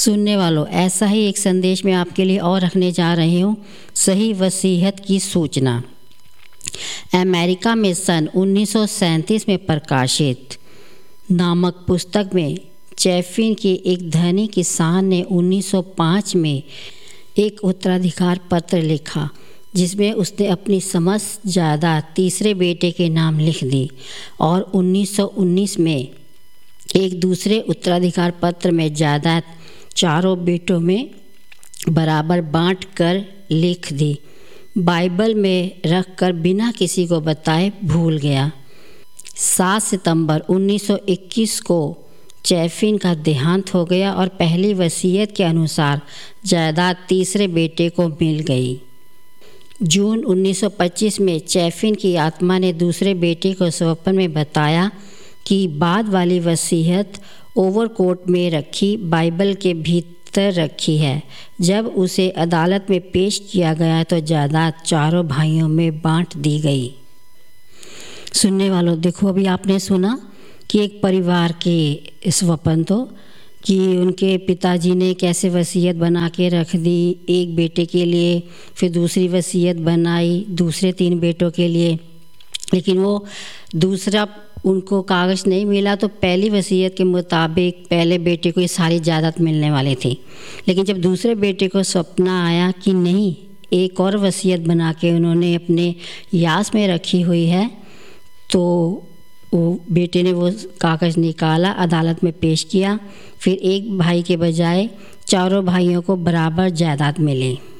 सुनने वालों, ऐसा ही एक संदेश मैं आपके लिए और रखने जा रही हूँ। सही वसीयत की सूचना। अमेरिका में सन 1937 में प्रकाशित नामक पुस्तक में चैफिन के एक धनी किसान ने 1905 में एक उत्तराधिकार पत्र लिखा, जिसमें उसने अपनी समस्त जायदाद तीसरे बेटे के नाम लिख दी और 1919 में एक दूसरे उत्तराधिकार पत्र में जायदाद चारों बेटों में बराबर बांट कर लिख दी। बाइबल में रखकर बिना किसी को बताए भूल गया। 7 सितंबर 1921 को चैफिन का देहांत हो गया और पहली वसीयत के अनुसार जायदाद तीसरे बेटे को मिल गई। जून 1925 में चैफिन की आत्मा ने दूसरे बेटे को स्वप्न में बताया कि बाद वाली वसीयत ओवरकोट में रखी बाइबल के भीतर रखी है। जब उसे अदालत में पेश किया गया तो जायदाद चारों भाइयों में बांट दी गई। सुनने वालों, देखो, अभी आपने सुना कि एक परिवार के स्वप्न तो कि उनके पिताजी ने कैसे वसीयत बना के रख दी एक बेटे के लिए, फिर दूसरी वसीयत बनाई दूसरे 3 बेटों के लिए, लेकिन वो दूसरा उनको कागज़ नहीं मिला तो पहली वसीयत के मुताबिक पहले बेटे को ये सारी जायदाद मिलने वाली थी। लेकिन जब दूसरे बेटे को सपना आया कि नहीं, एक और वसीयत बना के उन्होंने अपने यास में रखी हुई है, तो वो बेटे ने वो कागज़ निकाला, अदालत में पेश किया। फिर एक भाई के बजाय चारों भाइयों को बराबर जायदाद मिली।